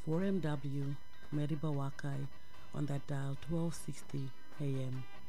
4MW Mediba Wakai on that dial 1260 AM.